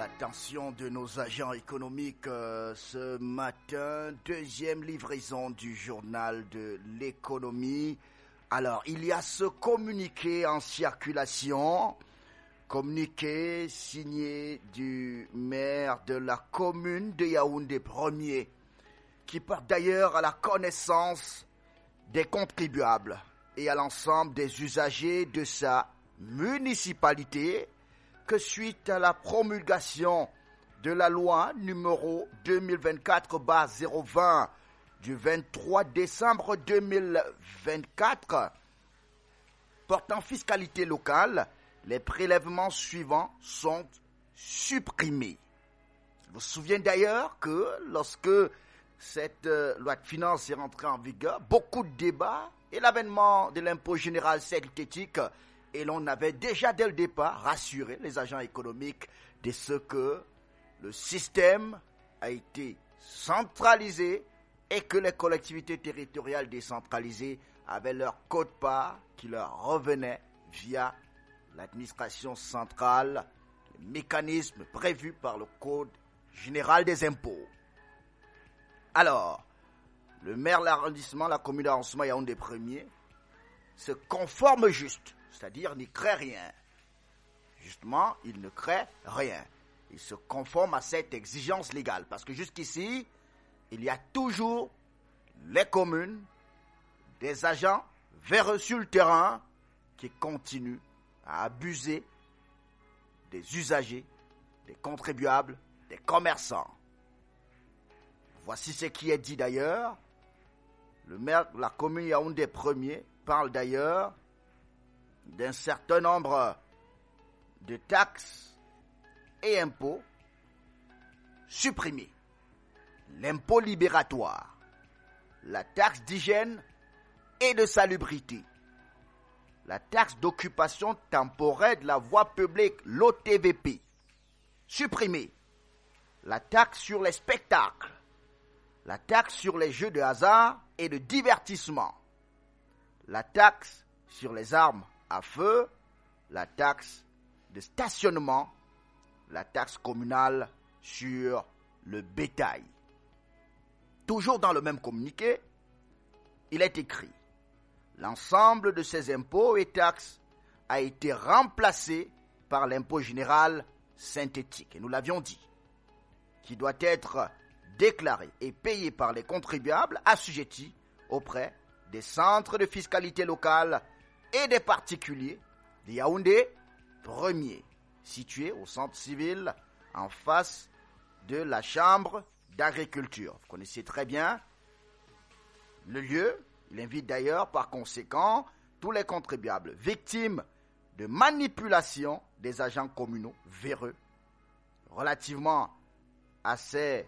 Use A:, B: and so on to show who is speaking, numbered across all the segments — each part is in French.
A: l'attention de nos agents économiques ce matin. Deuxième livraison du journal de l'économie. Alors, il y a ce communiqué en circulation, communiqué signé du maire de la commune de Yaoundé 1er, qui porte d'ailleurs à la connaissance des contribuables et à l'ensemble des usagers de sa municipalité, que suite à la promulgation de la loi numéro 2024/020 du 23 décembre 2024 portant fiscalité locale, les prélèvements suivants sont supprimés. Vous vous souvenez d'ailleurs que lorsque cette loi de finances est rentrée en vigueur, beaucoup de débats et l'avènement de l'impôt général synthétique, et l'on avait déjà dès le départ rassuré les agents économiques de ce que le système a été centralisé et que les collectivités territoriales décentralisées avaient leur quote-part qui leur revenait via l'administration centrale, les mécanismes prévus par le Code général des impôts. Alors, le maire de l'arrondissement, la commune d'arrondissement Yaoundé 1er, se conforme juste, c'est-à-dire n'y crée rien. Justement, il ne crée rien. Il se conforme à cette exigence légale. Parce que jusqu'ici, il y a toujours les communes, des agents véreux sur le terrain qui continuent à abuser des usagers, des contribuables, des commerçants. Voici ce qui est dit d'ailleurs. Le maire de la commune Yaoundé 1er parle d'ailleurs d'un certain nombre de taxes et impôts supprimés. L'impôt libératoire, la taxe d'hygiène et de salubrité, la taxe d'occupation temporaire de la voie publique, l'OTVP, supprimée, la taxe sur les spectacles, la taxe sur les jeux de hasard et de divertissement, la taxe sur les armes à feu, la taxe de stationnement, la taxe communale sur le bétail. Toujours dans le même communiqué, il est écrit: l'ensemble de ces impôts et taxes a été remplacé par l'impôt général synthétique, et nous l'avions dit, qui doit être déclaré et payé par les contribuables assujettis auprès des centres de fiscalité locale et des particuliers de Yaoundé 1er, situé au centre civil en face de la chambre d'agriculture. Vous connaissez très bien le lieu. Il invite d'ailleurs par conséquent tous les contribuables victimes de manipulation des agents communaux véreux relativement à ces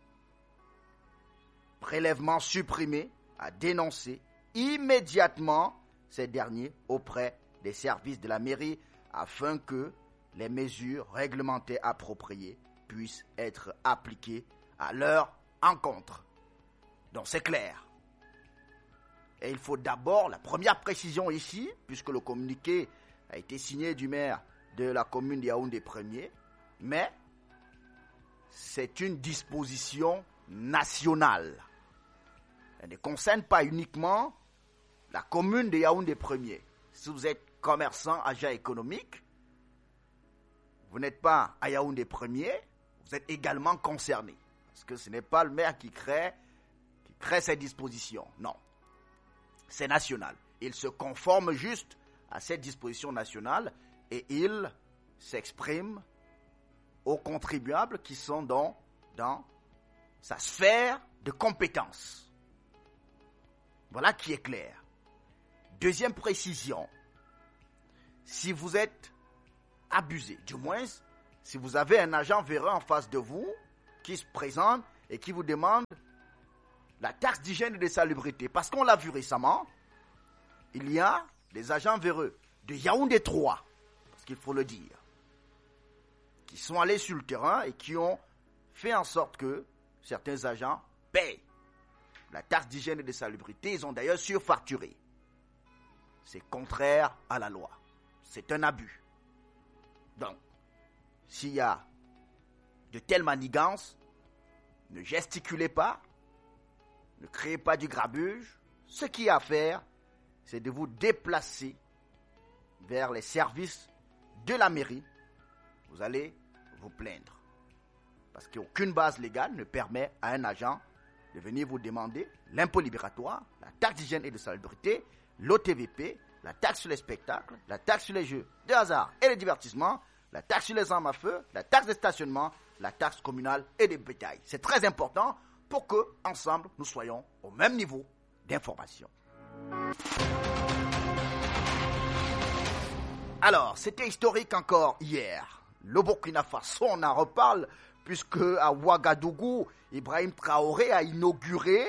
A: prélèvements supprimés à dénoncer immédiatement ces derniers auprès des services de la mairie afin que les mesures réglementées appropriées puissent être appliquées à leur encontre. Donc c'est clair. Et il faut d'abord, la première précision ici, puisque le communiqué a été signé du maire de la commune de Yaoundé 1er, mais c'est une disposition nationale. Elle ne concerne pas uniquement la commune de Yaoundé 1er. Si vous êtes commerçant, agent économique, vous n'êtes pas à Yaoundé 1er, vous êtes également concerné. Parce que ce n'est pas le maire qui crée ces dispositions. Non. C'est national. Il se conforme juste à cette disposition nationale et il s'exprime aux contribuables qui sont dans sa sphère de compétence. Voilà qui est clair. Deuxième précision, si vous êtes abusé, du moins si vous avez un agent véreux en face de vous qui se présente et qui vous demande la taxe d'hygiène et de salubrité, parce qu'on l'a vu récemment, il y a des agents véreux de Yaoundé 3, parce qu'il faut le dire, qui sont allés sur le terrain et qui ont fait en sorte que certains agents payent la taxe d'hygiène et de salubrité. Ils ont d'ailleurs surfacturé. C'est contraire à la loi. C'est un abus. Donc, s'il y a de telles manigances, ne gesticulez pas, ne créez pas du grabuge. Ce qu'il y a à faire, c'est de vous déplacer vers les services de la mairie. Vous allez vous plaindre. Parce qu'aucune base légale ne permet à un agent de venir vous demander l'impôt libératoire, la taxe d'hygiène et de salubrité, l'OTVP, la taxe sur les spectacles, la taxe sur les jeux de hasard et les divertissements, la taxe sur les armes à feu, la taxe de stationnement, la taxe communale et des bétails. C'est très important pour que, ensemble, nous soyons au même niveau d'information. Alors, c'était historique encore hier. Le Burkina Faso, on en reparle, puisque à Ouagadougou, Ibrahim Traoré a inauguré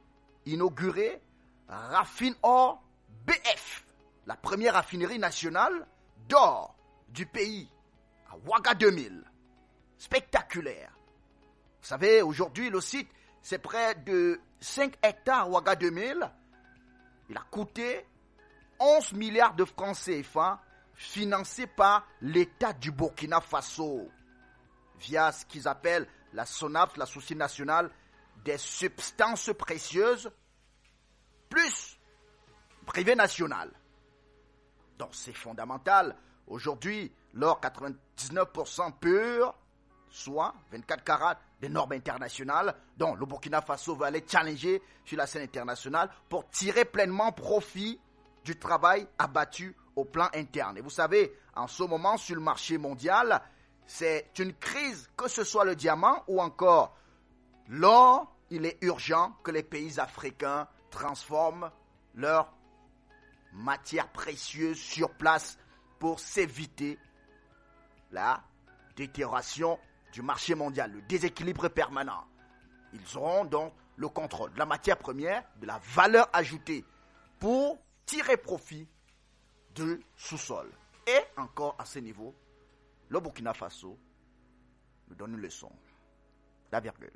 A: Raffine Or BF, la première raffinerie nationale d'or du pays, à Ouaga 2000. Spectaculaire. Vous savez, aujourd'hui, le site, c'est près de 5 hectares Ouaga 2000. Il a coûté 11 milliards de francs CFA, financé par l'État du Burkina Faso, via ce qu'ils appellent la SONAF, la Société nationale des substances précieuses, plus privé national. Donc c'est fondamental. Aujourd'hui, l'or 99% pur, soit 24 carats des normes internationales, dont le Burkina Faso va aller challenger sur la scène internationale pour tirer pleinement profit du travail abattu au plan interne. Et vous savez, en ce moment, sur le marché mondial, c'est une crise, que ce soit le diamant ou encore l'or. Il est urgent que les pays africains transforment leurs matières précieuses sur place pour s'éviter la détérioration du marché mondial, le déséquilibre permanent. Ils auront donc le contrôle de la matière première, de la valeur ajoutée pour tirer profit du sous-sol. Et encore à ce niveau, le Burkina Faso nous donne une leçon. La virgule.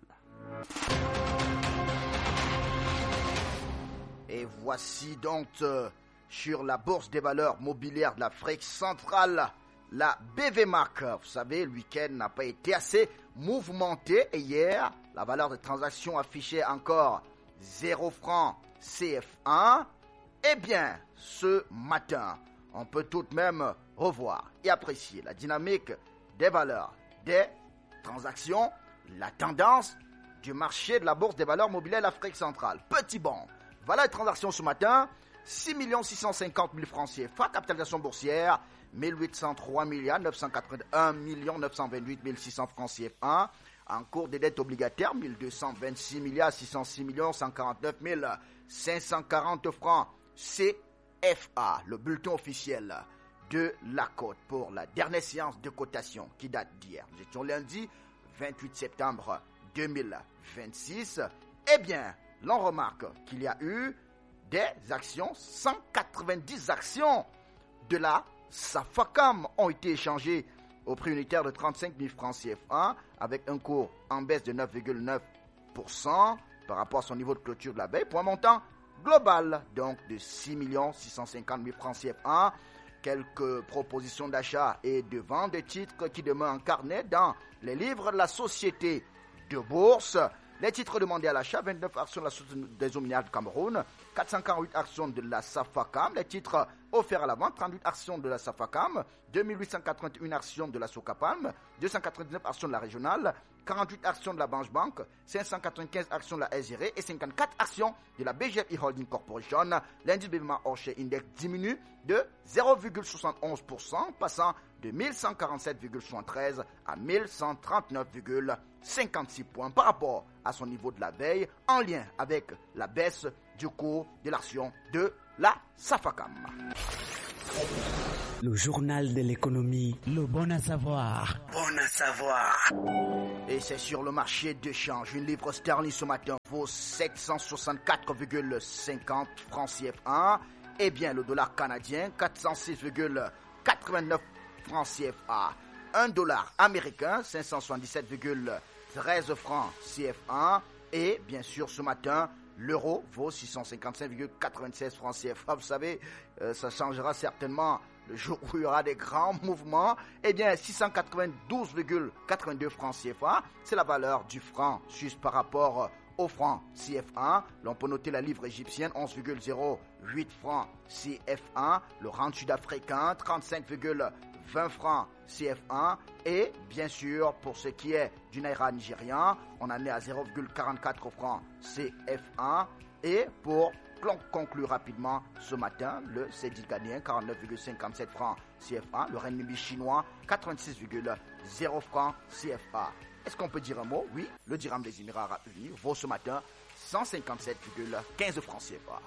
A: Et voici donc sur la bourse des valeurs mobilières de l'Afrique centrale, la BVMAC. Vous savez, le week-end n'a pas été assez mouvementé. Et hier, la valeur de transaction affichait encore 0 francs CF1. Eh bien, ce matin, on peut tout de même revoir et apprécier la dynamique des valeurs, des transactions, la tendance du marché de la bourse des valeurs mobilières de l'Afrique centrale. Petit bond. Voilà les transactions ce matin. 6 650 000 francs CFA, capitalisation boursière, 1803 981 928 600 francs CFA. En cours des dettes obligataires, 1226 606 149 540 francs CFA. Le bulletin officiel de la cote pour la dernière séance de cotation qui date d'hier. Nous étions lundi 28 septembre 2026. Eh bien, l'on remarque qu'il y a eu des actions, 190 actions de la SAFACAM ont été échangées au prix unitaire de 35 000 francs CFA avec un cours en baisse de 9,9% par rapport à son niveau de clôture de la veille pour un montant global donc de 6 650 000 francs CFA. Quelques propositions d'achat et de vente de titres qui demeurent incarnés dans les livres de la société de bourse. Les titres demandés à l'achat, 29 actions de la Société des eaux minérales du Cameroun, 448 actions de la SAFACAM, les titres offerts à la vente, 38 actions de la SAFACAM, 2881 actions de la SOCAPAM, 299 actions de la régionale, 48 actions de la Banque Banque, 595 actions de la SGR et 54 actions de la BGFI Holding Corporation. L'indice BVMA Hors-Share Index diminue de 0,71%, passant de 1147,73 à 1139,56 points par rapport à son niveau de la veille, en lien avec la baisse du cours de l'action de la SAFACAM.
B: Le journal de l'économie, le bon à savoir.
A: Bon à savoir. Et c'est sur le marché de change. Une livre sterling ce matin vaut 764,50 francs CFA. Eh bien, le dollar canadien, 406,89 francs CFA. Un dollar américain, 577,13 francs CFA. Et bien sûr, ce matin, l'euro vaut 655,96 francs CFA. Vous savez, ça changera certainement le jour où il y aura des grands mouvements, eh bien 692,82 francs CFA, c'est la valeur du franc suisse par rapport au franc CFA. L'on peut noter la livre égyptienne 11,08 francs CFA, le rand sud-africain 35,20 francs CFA et bien sûr pour ce qui est du naira nigérian, on en est à 0,44 francs CFA et pour conclure rapidement ce matin, le cedi ghanéen 49,57 francs CFA, le renminbi chinois 86,0 francs CFA. Est-ce qu'on peut dire un mot? Oui, le dirham des Émirats Arabes Unis vaut ce matin 157,15 francs CFA.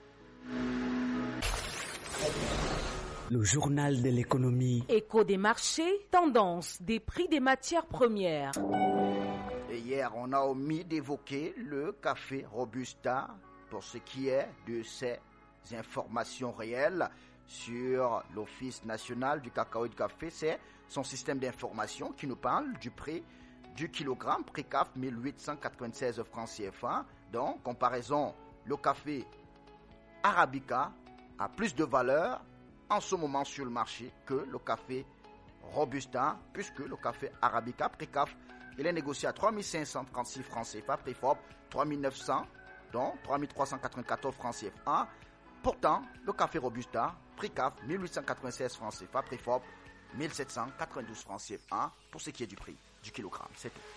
B: Le journal de l'économie.
C: Écho des marchés, tendance des prix des matières premières.
A: Et hier, on a omis d'évoquer le café Robusta pour ce qui est de ces informations réelles sur l'Office national du cacao et du café. C'est son système d'information qui nous parle du prix du kilogramme, prix CAF 1896 francs CFA. Donc, comparaison, le café Arabica a plus de valeur en ce moment sur le marché que le café Robusta, puisque le café Arabica, prix CAF, il est négocié à 3536 francs CFA, prix FOB 3900, donc 3394 francs CFA. Pourtant, le café Robusta, prix CAF 1896 francs CFA, prix FOB 1792 francs CFA pour ce qui est du prix du kilogramme. C'est tout.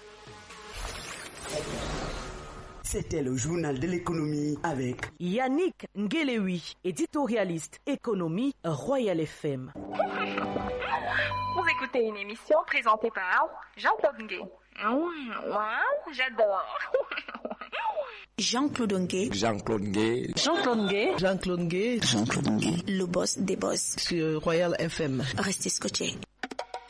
B: C'était le journal de l'économie avec
C: Yannick Ngelewi, éditorialiste économie Royal FM.
D: Vous écoutez une émission présentée par Jean-Claude Ngué. J'adore.
E: Jean-Claude Ngué.
F: Jean-Claude Ngué.
C: Jean-Claude Ngué.
G: Jean-Claude Ngué.
E: Jean-Claude Ngué. Le boss des boss.
G: Sur Royal FM.
E: Restez scotchés.